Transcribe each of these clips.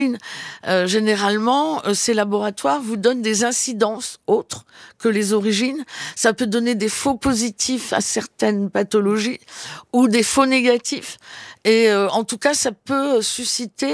Généralement, ces laboratoires vous donnent des incidences autres que les origines. Ça peut donner des faux positifs à certaines pathologies ou des faux négatifs. Et en tout cas, ça peut susciter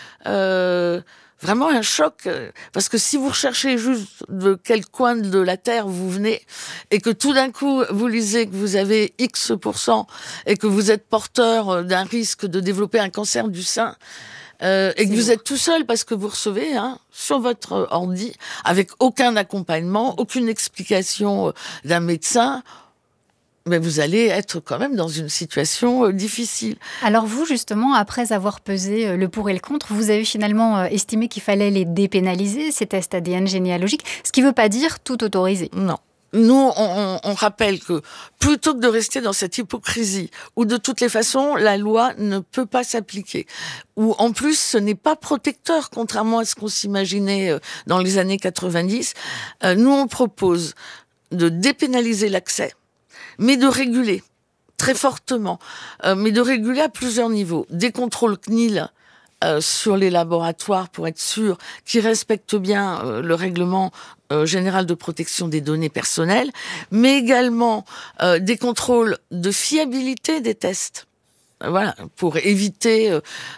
vraiment un choc. Parce que si vous recherchez juste de quel coin de la Terre vous venez et que tout d'un coup, vous lisez que vous avez X% et que vous êtes porteur d'un risque de développer un cancer du sein, et que vous êtes tout seul parce que vous recevez sur votre ordi, avec aucun accompagnement, aucune explication d'un médecin, mais vous allez être quand même dans une situation difficile. Alors vous, justement, après avoir pesé le pour et le contre, vous avez finalement estimé qu'il fallait les dépénaliser, ces tests ADN généalogiques, ce qui ne veut pas dire tout autoriser. Non. Nous, on rappelle que plutôt que de rester dans cette hypocrisie où de toutes les façons, la loi ne peut pas s'appliquer, où en plus ce n'est pas protecteur, contrairement à ce qu'on s'imaginait dans les années 90, nous on propose de dépénaliser l'accès, mais de réguler très fortement, mais de réguler à plusieurs niveaux. Des contrôles CNIL sur les laboratoires pour être sûr qu'ils respectent bien le règlement général de protection des données personnelles, mais également des contrôles de fiabilité des tests. Voilà, pour éviter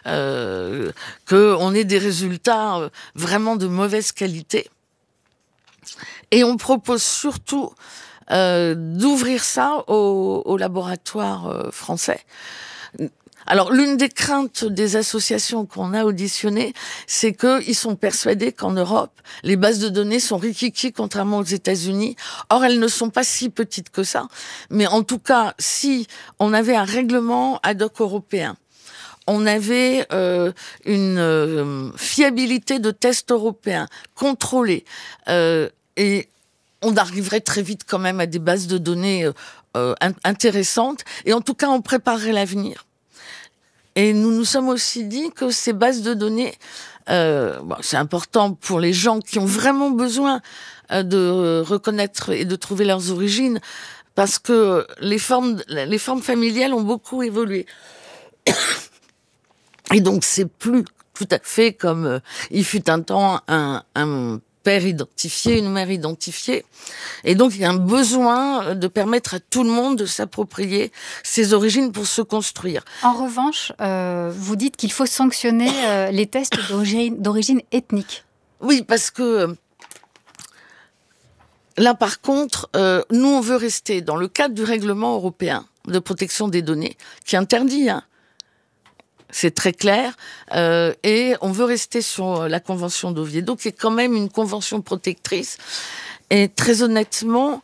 qu'on ait des résultats vraiment de mauvaise qualité. Et on propose surtout d'ouvrir ça aux laboratoires français. Alors, l'une des craintes des associations qu'on a auditionnées, c'est qu'ils sont persuadés qu'en Europe, les bases de données sont rikiki, contrairement aux États-Unis. Or, elles ne sont pas si petites que ça. Mais en tout cas, si on avait un règlement ad hoc européen, on avait une fiabilité de tests européens contrôlés, et on arriverait très vite quand même à des bases de données intéressantes. Et en tout cas, on préparerait l'avenir. Et nous nous sommes aussi dit que ces bases de données, c'est important pour les gens qui ont vraiment besoin de reconnaître et de trouver leurs origines, parce que les formes familiales ont beaucoup évolué. Et donc c'est plus tout à fait comme il fut un temps un père identifié, une mère identifiée. Et donc, il y a un besoin de permettre à tout le monde de s'approprier ses origines pour se construire. En revanche, vous dites qu'il faut sanctionner les tests d'origine ethnique. Oui, parce que là, par contre, nous, on veut rester dans le cadre du règlement européen de protection des données, qui interdit, c'est très clair, et on veut rester sur la Convention d'Oviedo, qui est quand même une convention protectrice. Et très honnêtement,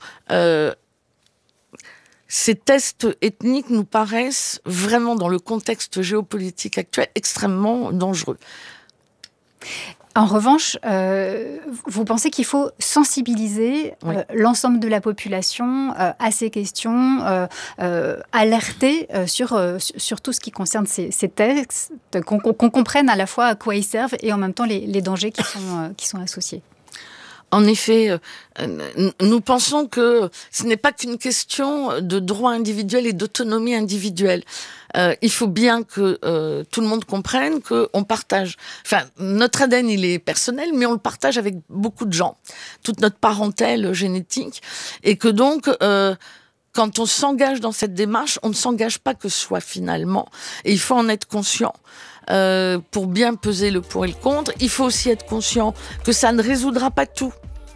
ces tests ethniques nous paraissent vraiment, dans le contexte géopolitique actuel, extrêmement dangereux. En revanche, vous pensez qu'il faut sensibiliser l'ensemble de la population à ces questions, alerter sur tout ce qui concerne ces textes, qu'on comprenne à la fois à quoi ils servent et en même temps les dangers qui sont associés. En effet, nous pensons que ce n'est pas qu'une question de droit individuel et d'autonomie individuelle. Il faut bien que tout le monde comprenne qu'on partage. Enfin, notre ADN, il est personnel, mais on le partage avec beaucoup de gens, toute notre parentèle génétique, et que donc, quand on s'engage dans cette démarche, on ne s'engage pas que soi finalement, et il faut en être conscient. Pour bien peser le pour et le contre, il faut aussi être conscient que ça ne résoudra pas tout.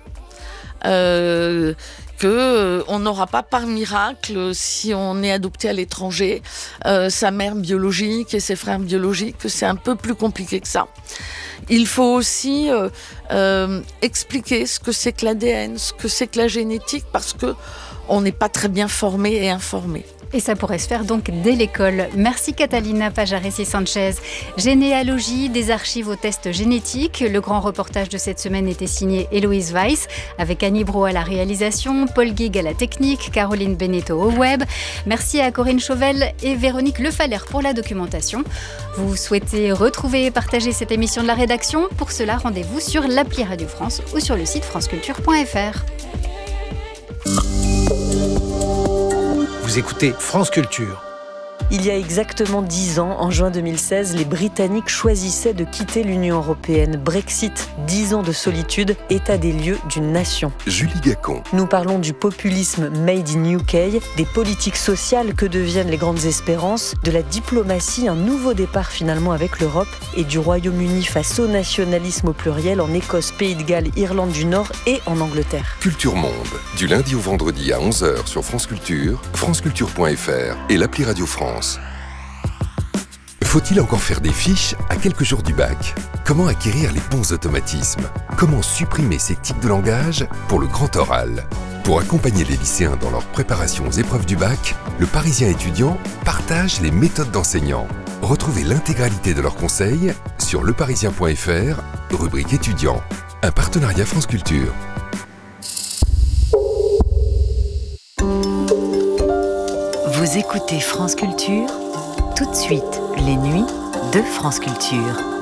On n'aura pas par miracle, si on est adopté à l'étranger, sa mère biologique et ses frères biologiques, que c'est un peu plus compliqué que ça. Il faut aussi expliquer ce que c'est que l'ADN, ce que c'est que la génétique, parce que on n'est pas très bien formé et informé. Et ça pourrait se faire donc dès l'école. Merci Catalina Pajaresi-Sanchez. Généalogie, des archives aux tests génétiques. Le grand reportage de cette semaine était signé Héloïse Weiss, avec Annie Brault à la réalisation, Paul Guig à la technique, Caroline Beneteau au web. Merci à Corinne Chauvel et Véronique Lefallère pour la documentation. Vous souhaitez retrouver et partager cette émission de la rédaction? Pour cela, rendez-vous sur l'appli Radio France ou sur le site franceculture.fr. Vous écoutez France Culture. Il y a exactement 10 ans, en juin 2016, les Britanniques choisissaient de quitter l'Union européenne. Brexit, 10 ans de solitude, état des lieux d'une nation. Julie Gacon. Nous parlons du populisme made in UK, des politiques sociales que deviennent les grandes espérances, de la diplomatie, un nouveau départ finalement avec l'Europe, et du Royaume-Uni face au nationalisme au pluriel en Écosse, Pays de Galles, Irlande du Nord et en Angleterre. Culture Monde, du lundi au vendredi à 11h sur France Culture, franceculture.fr et l'appli Radio France. Faut-il encore faire des fiches à quelques jours du bac ? Comment acquérir les bons automatismes ? Comment supprimer ces tics de langage pour le grand oral ? Pour accompagner les lycéens dans leur préparation aux épreuves du bac, le Parisien étudiant partage les méthodes d'enseignants. Retrouvez l'intégralité de leurs conseils sur leparisien.fr, rubrique étudiants. Un partenariat France Culture. Vous écoutez France Culture, tout de suite, les nuits de France Culture.